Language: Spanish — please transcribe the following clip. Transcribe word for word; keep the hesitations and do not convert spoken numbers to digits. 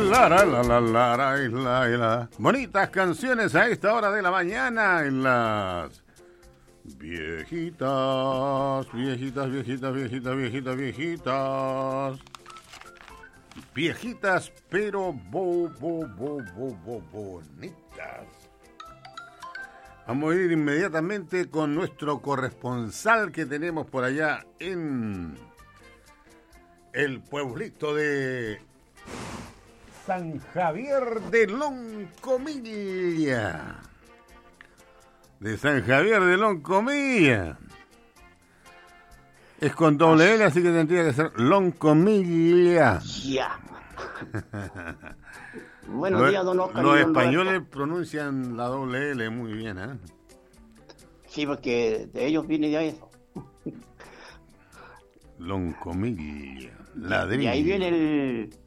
la, la, la, la, la, la, la. Bonitas canciones a esta hora de la mañana en las viejitas, viejitas, viejitas, viejitas, viejitas, viejitas. Viejitas, pero bo, bo, bo, bo, bo, bonitas. Vamos a ir inmediatamente con nuestro corresponsal que tenemos por allá en el pueblito de San Javier de Loncomilla. De San Javier de Loncomilla. Es con doble L, así que tendría que ser Loncomilla. Ya. Buenos los, días, don Oscar. Los españoles pronuncian la doble L muy bien, ¿eh? Sí, porque de ellos viene ya eso. Loncomilla. Ladrillo. Y ahí viene el,